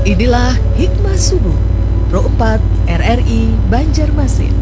Inilah Hikmah Subuh Pro 4 RRI Banjarmasin.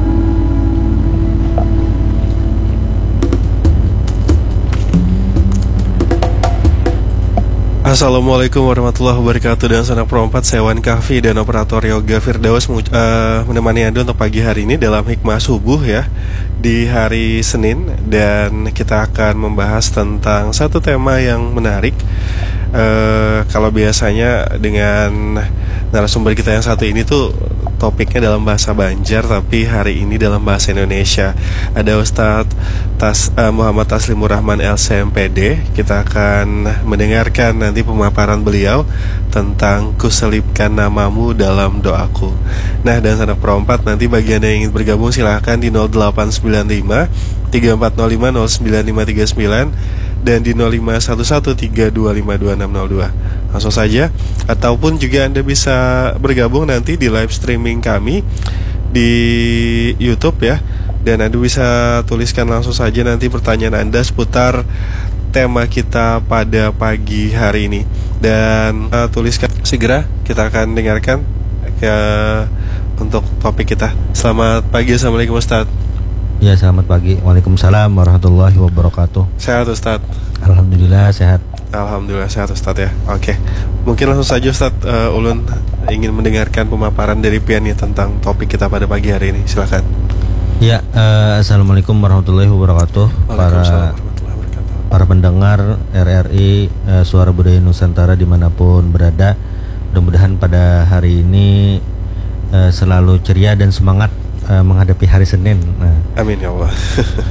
Assalamualaikum warahmatullahi wabarakatuh. Dan sanak Pro 4, saya Wan Kahfi dan operator Yoga Firdaus menemani Anda untuk pagi hari ini dalam Hikmah Subuh ya, di hari Senin. Dan kita akan membahas tentang satu tema yang menarik. Kalau biasanya dengan narasumber kita yang satu ini tuh topiknya dalam bahasa Banjar, tapi hari ini dalam bahasa Indonesia. Ada Ustadz Muhammad Taslimur Rahman LCMPD. Kita akan mendengarkan nanti pemaparan beliau tentang kuselipkan namamu dalam doaku. Nah, dan sanak Pro 4, nanti bagi Anda yang ingin bergabung silahkan di 0895 3405 09539 dan di 051132522602. Langsung saja. Ataupun juga Anda bisa bergabung nanti di live streaming kami di YouTube ya. Dan Anda bisa tuliskan langsung saja nanti pertanyaan Anda seputar tema kita pada pagi hari ini. Dan tuliskan segera, kita akan dengarkan untuk topik kita. Selamat pagi, Assalamualaikum Ustaz. Ya, selamat pagi. Waalaikumsalam warahmatullahi wabarakatuh. Sehat Ustaz? Alhamdulillah sehat. Alhamdulillah sehat Ustaz ya. Oke, mungkin langsung saja Ustaz, Ulun ingin mendengarkan pemaparan dari Pian ya tentang topik kita pada pagi hari ini. Silakan. Ya, assalamualaikum warahmatullahi wabarakatuh. Para pendengar RRI Suara Budaya Nusantara dimanapun berada, mudah-mudahan pada hari ini selalu ceria dan semangat menghadapi hari Senin. Amin ya Allah.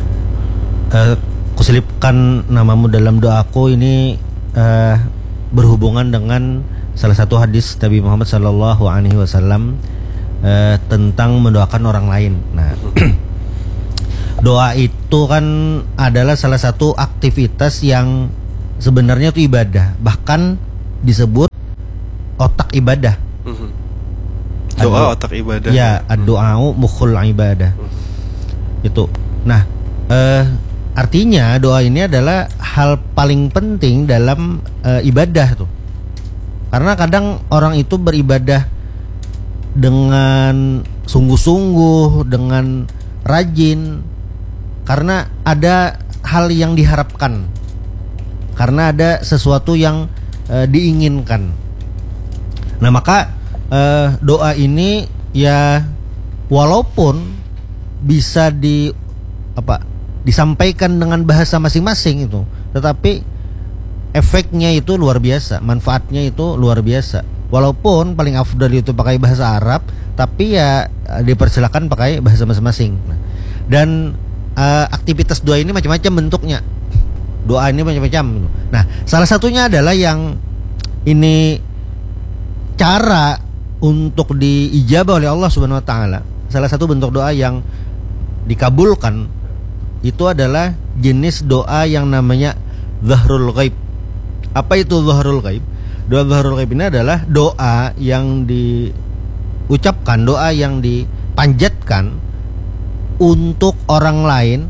Kuselipkan namamu dalam doaku ini berhubungan dengan salah satu hadis Nabi Muhammad SAW tentang mendoakan orang lain. Nah, doa itu kan adalah salah satu aktivitas yang sebenarnya itu ibadah, bahkan disebut otak ibadah. Doa otak ibadah. Ya, ad-du'a'u mukhul ibadah. Itu. Nah, artinya doa ini adalah hal paling penting dalam ibadah tuh. Karena kadang orang itu beribadah dengan sungguh-sungguh, dengan rajin, karena ada hal yang diharapkan, karena ada sesuatu yang diinginkan. Nah, maka doa ini ya walaupun bisa disampaikan dengan bahasa masing-masing itu, tetapi efeknya itu luar biasa, manfaatnya itu luar biasa. Walaupun paling afdal itu pakai bahasa Arab, tapi ya dipersilakan pakai bahasa masing-masing. Dan aktivitas doa ini macam-macam bentuknya. Doa ini macam-macam. Nah, salah satunya adalah yang ini cara untuk diijabah oleh Allah Subhanahu wa taala. Salah satu bentuk doa yang dikabulkan itu adalah jenis doa yang namanya Zahrul Ghaib. Apa itu Zahrul Ghaib? Doa Zahrul Ghaib ini adalah doa yang diucapkan, doa yang dipanjatkan untuk orang lain,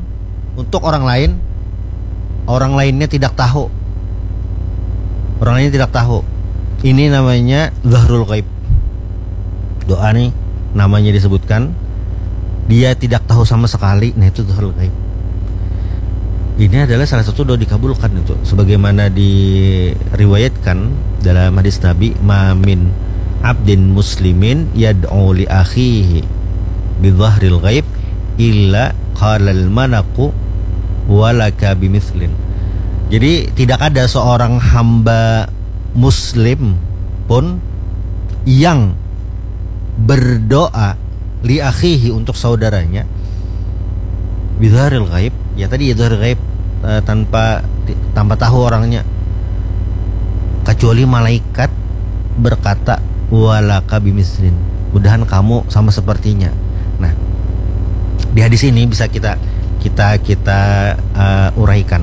orang lainnya tidak tahu. Orang lainnya tidak tahu. Ini namanya Zahrul Ghaib. Doa nih namanya disebutkan, dia tidak tahu sama sekali. Nah, itu Zahrul Ghaib. Ini adalah salah satu doa dikabulkan itu, sebagaimana diriwayatkan dalam hadis Nabi, ma min abdin muslimin yad'u li akhihi bi dhahril ghaib illa qala al malaku walaka bimithlin. Jadi tidak ada seorang hamba muslim pun yang berdoa li akhihi untuk saudaranya bidharil ghaib, ya tadi ya dhahril ghaib, tanpa tahu orangnya, kecuali malaikat berkata walaka bimislin, mudahan kamu sama sepertinya. Nah, di hadis ini bisa kita uraikan.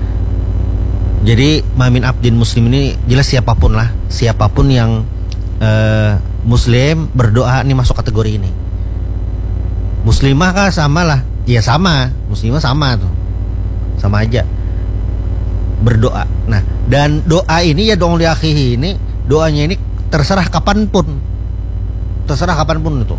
Jadi mamin abdin muslim ini jelas siapapun yang muslim berdoa ini masuk kategori ini. Muslimah kah? Sama lah. Ya sama, muslimah sama tuh. Sama aja. berdoa. Nah, dan doa ini ya doa li akhihi ini, doanya ini terserah kapanpun itu.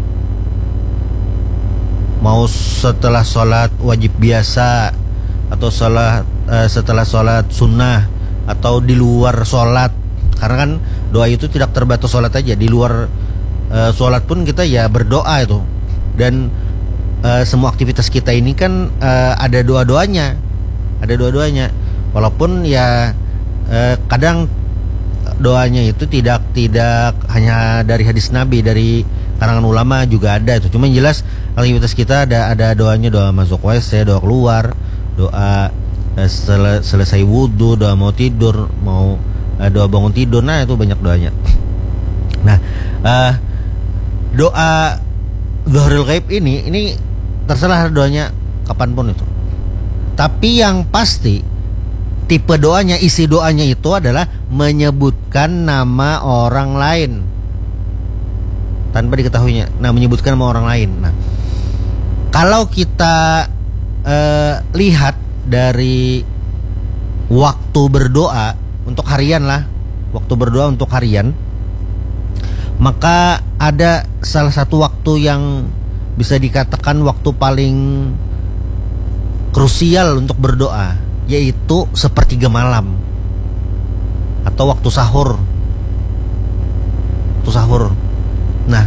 Mau setelah sholat wajib biasa, atau setelah sholat sunnah, atau di luar sholat. Karena kan doa itu tidak terbatas sholat aja, di luar sholat pun kita ya berdoa itu. Dan semua aktivitas kita ini kan ada doa-doanya. Walaupun ya kadang doanya itu tidak hanya dari hadis Nabi, dari karangan ulama juga ada itu. Cuma yang jelas aktivitas kita ada doanya, doa masuk WC, doa keluar, doa selesai wudhu, doa mau tidur, doa bangun tidur. Nah itu banyak doanya. Nah doa Zuhrul Ghaib ini terserah doanya kapanpun itu. Tapi yang pasti tipe doanya, isi doanya itu adalah menyebutkan nama orang lain tanpa diketahuinya. Nah, menyebutkan nama orang lain. Nah, kalau kita lihat dari waktu berdoa untuk harian lah, maka ada salah satu waktu yang bisa dikatakan waktu paling krusial untuk berdoa, yaitu sepertiga malam atau waktu sahur. Nah,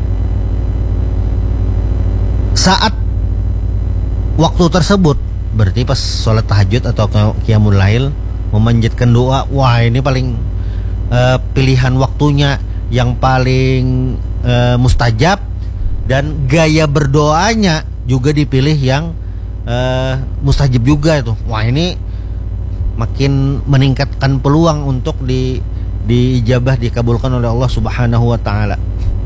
saat waktu tersebut berarti pas sholat tahajud atau qiyamul lail, memanjatkan doa. Wah, ini paling pilihan waktunya yang paling mustajab, dan gaya berdoanya juga dipilih yang mustajab juga itu. Wah, ini makin meningkatkan peluang untuk diijabah, dikabulkan oleh Allah Subhanahu wa taala.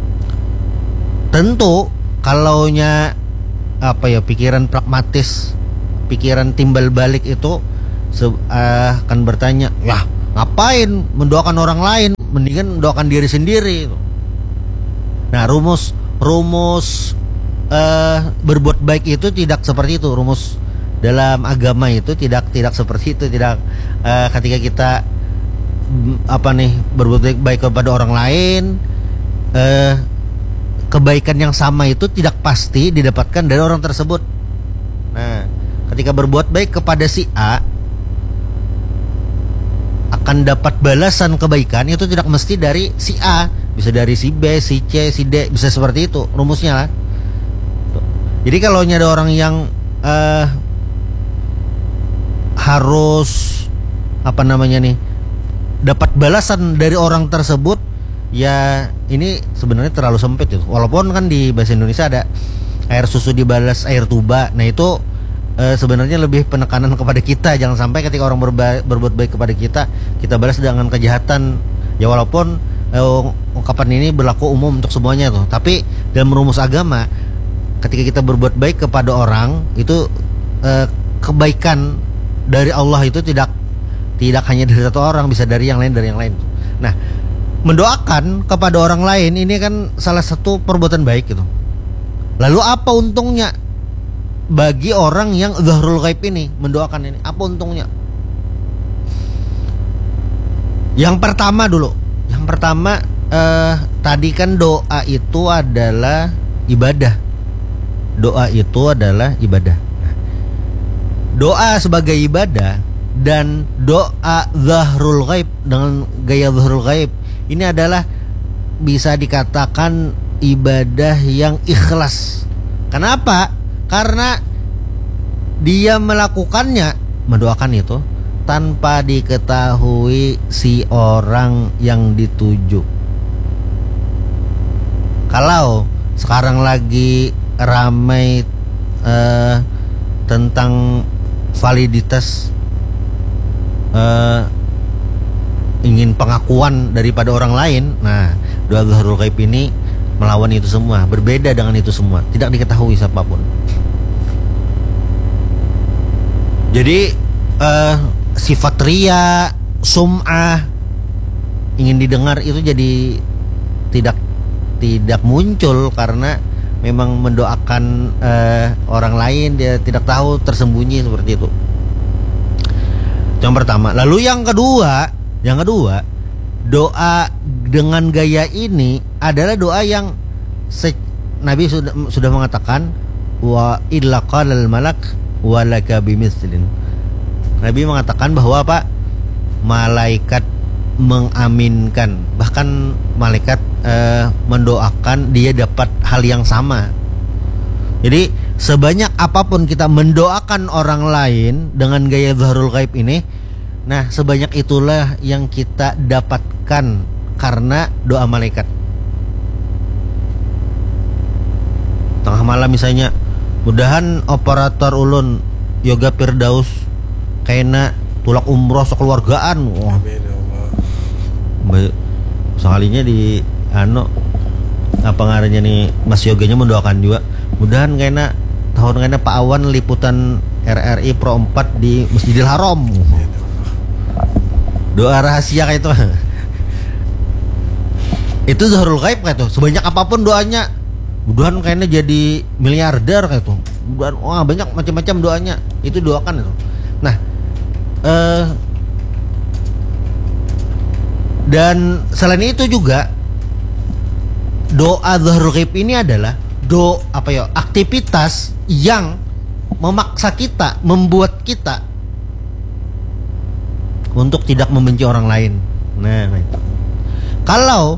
Tentu kalaunya pikiran pragmatis, pikiran timbal balik itu akan bertanya, "Lah, ngapain mendoakan orang lain? Mendingan mendoakan diri sendiri." Nah, rumus berbuat baik itu tidak seperti itu. Rumus dalam agama itu tidak seperti itu. Tidak ketika kita berbuat baik kepada orang lain, kebaikan yang sama itu tidak pasti didapatkan dari orang tersebut. Nah, ketika berbuat baik kepada si A, akan dapat balasan kebaikan itu tidak mesti dari si A, bisa dari si B, si C, si D, bisa seperti itu rumusnya lah. Jadi kalau ada orang yang harus dapat balasan dari orang tersebut, ya ini sebenarnya terlalu sempit itu. Walaupun kan di bahasa Indonesia ada air susu dibalas air tuba. Nah itu sebenarnya lebih penekanan kepada kita, jangan sampai ketika orang berbuat baik kepada kita balas dengan kejahatan. Ya walaupun ungkapan ini berlaku umum untuk semuanya tuh, tapi dalam rumus agama, ketika kita berbuat baik kepada orang itu kebaikan dari Allah itu tidak hanya dari satu orang, bisa dari yang lain. Nah, mendoakan kepada orang lain ini kan salah satu perbuatan baik gitu. Lalu apa untungnya bagi orang yang Zuhrul Ghaib ini, mendoakan ini? Apa untungnya? Yang pertama tadi kan doa itu adalah ibadah. Doa sebagai ibadah dan doa Zuhrul Ghaib dengan gaya Zuhrul Ghaib ini adalah bisa dikatakan ibadah yang ikhlas. Kenapa? Karena dia melakukannya, mendoakan itu tanpa diketahui si orang yang dituju. Kalau sekarang lagi ramai tentang validitas ingin pengakuan daripada orang lain, nah doa Zuhrul Ghaib ini melawan itu semua, berbeda dengan itu semua, tidak diketahui siapapun. Jadi sifat riya, sum'ah, ingin didengar itu jadi tidak muncul karena memang mendoakan orang lain, dia tidak tahu, tersembunyi seperti itu. Yang pertama. Lalu yang kedua, doa dengan gaya ini adalah doa yang Nabi sudah mengatakan wa illa qalal malak walaka bimithlin. Nabi mengatakan bahwa apa? Malaikat mengaminkan, bahkan malaikat mendoakan dia dapat hal yang sama. Jadi sebanyak apapun kita mendoakan orang lain dengan gaya zahrul ghaib ini, nah sebanyak itulah yang kita dapatkan karena doa malaikat. Tengah malam misalnya, mudahan operator ulun Yoga Firdaus kayaknya tulak umroh sekeluargaan. Wah. Amin ya Allah. Sekalinya di apa ngarannya nih Mas Yoganya mendoakan juga. Mudahan kayaknya tahun kayaknya Pak Awan liputan RRI Pro 4 di Masjidil Haram. Doa rahasia kayak itu. Itu zahrul ghaib kayak itu. Sebanyak apapun doanya, mudahan kayaknya jadi miliarder kayak itu. Mudahan wah banyak macam-macam doanya. Itu doakan itu. Nah, dan selain itu juga doa zahrul ghaib ini adalah aktivitas yang memaksa kita, membuat kita untuk tidak membenci orang lain. Nah, kalau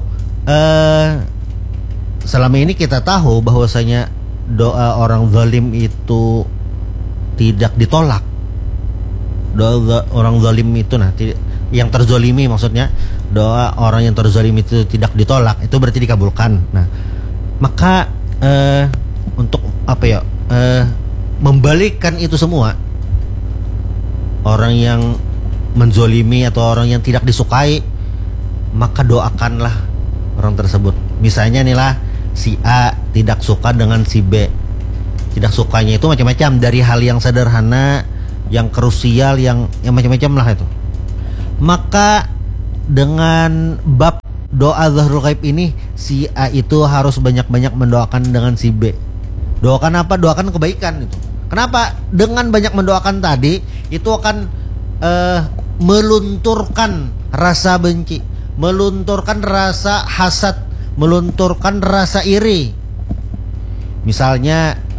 selama ini kita tahu bahwasanya doa orang zalim itu tidak ditolak. Doa orang zalim itu yang terzolimi maksudnya, doa orang yang terzolimi itu tidak ditolak, itu berarti dikabulkan. Nah, maka untuk membalikkan itu semua, orang yang menzolimi atau orang yang tidak disukai, maka doakanlah orang tersebut. Misalnya nih lah, si A tidak suka dengan si B. Tidak sukanya itu macam-macam, dari hal yang sederhana, yang krusial, yang macam-macam lah itu. Maka dengan bab doa zahrul ghaib ini, si A itu harus banyak-banyak mendoakan dengan si B. Doakan apa? Doakan kebaikan itu. Kenapa? Dengan banyak mendoakan tadi, itu akan melunturkan rasa benci, melunturkan rasa hasad, melunturkan rasa iri. Misalnya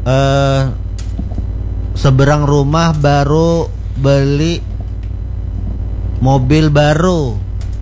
seberang rumah baru beli mobil baru,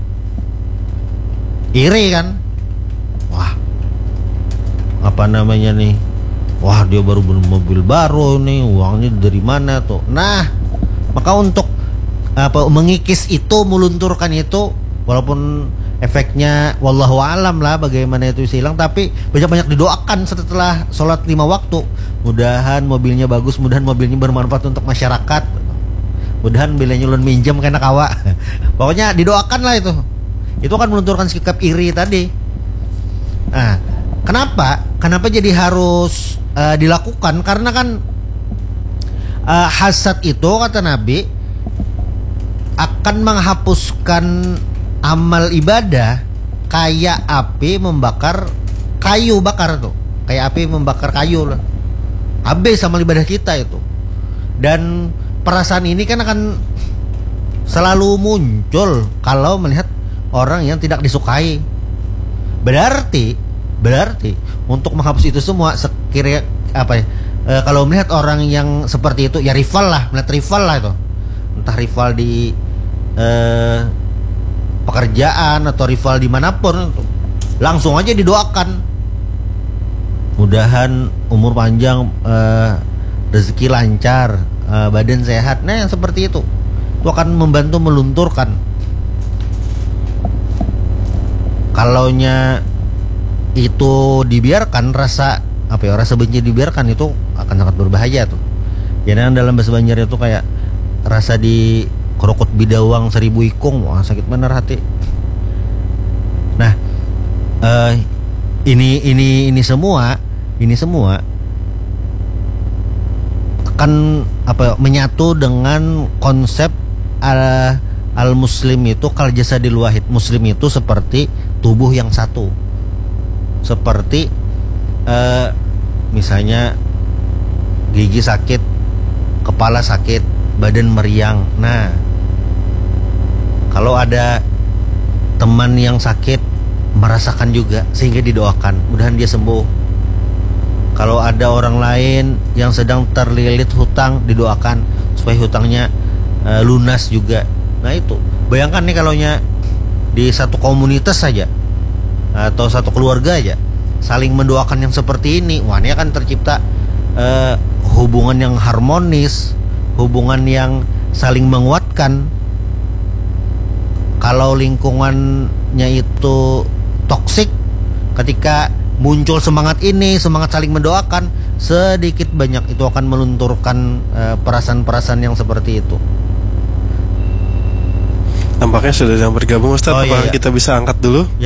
iri kan? Wah, apa namanya nih? Wah, dia baru beli mobil baru nih, uangnya dari mana tuh? Nah, maka untuk mengikis itu, melunturkan itu, walaupun efeknya wallahu alam lah bagaimana itu bisa hilang, tapi banyak-banyak didoakan setelah sholat 5 waktu. Mudahan mobilnya bagus, mudahan mobilnya bermanfaat untuk masyarakat, mudahan bilanya ulun minjem kena kawa. Pokoknya didoakan lah itu. Itu kan melunturkan sikap iri tadi. Nah, kenapa jadi harus dilakukan? Karena kan hasad itu kata Nabi akan menghapuskan amal ibadah kayak api membakar kayu bakar tuh. Kayak api membakar kayu lah. Habis amal ibadah kita itu. Dan perasaan ini kan akan selalu muncul kalau melihat orang yang tidak disukai. Berarti untuk menghapus itu semua kalau melihat orang yang seperti itu, ya melihat rival lah itu. Entah rival di pekerjaan atau rival dimanapun, langsung aja didoakan. Mudahan umur panjang, rezeki lancar, badan sehat. Nah, yang seperti itu akan membantu melunturkan. Kalaunya itu dibiarkan, rasa benci dibiarkan, itu akan sangat berbahaya tuh. Jadi dalam bahasa Banjar itu kayak rasa di kerokot bidawang 1000 ikung, wah sakit bener hati. Nah, ini semua akan menyatu dengan konsep al muslim itu kal jasadil wahid. Muslim itu seperti tubuh yang satu. Seperti misalnya gigi sakit, kepala sakit, badan meriang. Nah, kalau ada teman yang sakit merasakan juga sehingga didoakan mudahan dia sembuh. Kalau ada orang lain yang sedang terlilit hutang, didoakan supaya hutangnya lunas juga. Nah itu, bayangkan nih kalau di satu komunitas saja atau satu keluarga aja saling mendoakan yang seperti ini, wah ini akan tercipta hubungan yang harmonis, hubungan yang saling menguatkan. Kalau lingkungannya itu toksik, ketika muncul semangat ini, semangat saling mendoakan, sedikit banyak itu akan melunturkan perasaan-perasaan yang seperti itu. Nampaknya sudah yang bergabung Ustaz. Apakah kita bisa angkat dulu? Ya.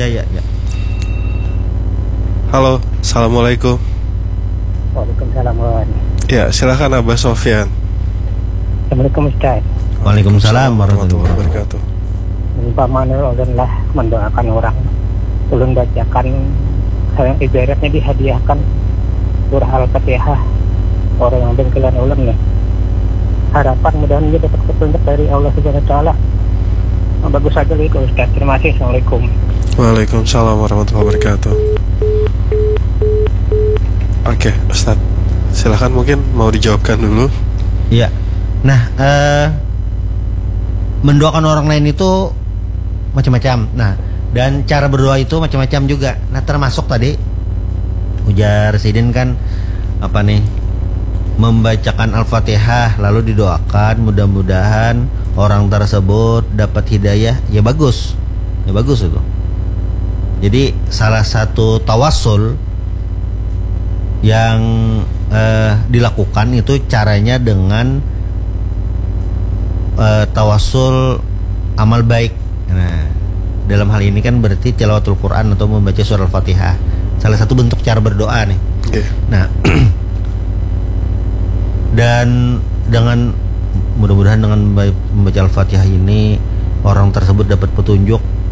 Halo, assalamualaikum. Waalaikumsalam. Ya, silakan Abah Sofyan. Assalamualaikum Ustaz. Waalaikumsalam warahmatullahi wabarakatuh. Umpamanya ulunlah mendoakan orang, ulun bacakan ibaratnya dihadiahkan surah Al-Fatihah orang yang bengkelan ulun nih. Harapan mudah-mudahan dia dapat petunjuk dari Allah Subhanahu wa taala. Bagus saja itu Ustaz. Terima kasih. Assalamualaikum. Waalaikumsalam warahmatullahi wabarakatuh. Oke, Ustaz. Silahkan mungkin mau dijawabkan dulu. Iya. Nah, mendoakan orang lain itu macam-macam. Nah, dan cara berdoa itu macam-macam juga. Nah, termasuk tadi ujar Sidin kan membacakan Al-Fatihah lalu didoakan mudah-mudahan orang tersebut dapat hidayah. Ya bagus itu. Jadi salah satu tawassul yang dilakukan itu caranya dengan tawassul amal baik. Nah, dalam hal ini kan berarti tilawatul Quran atau membaca surah Al-Fatihah. Salah satu bentuk cara berdoa nih. Okay. Nah, dan mudah-mudahan dengan membaca Al-Fatihah ini orang tersebut dapat petunjuk